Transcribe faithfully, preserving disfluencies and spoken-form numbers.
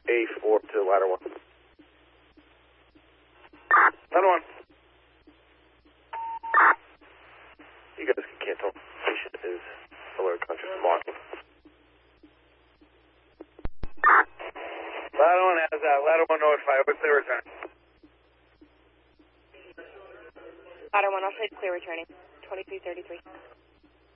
A four to ladder one. Ladder one. You guys can cancel. Patient is alert conscious walking. Ladder one has uh, ladder one notified. What's their return? Ladder one, I'll say clear returning. twenty-three thirty-three.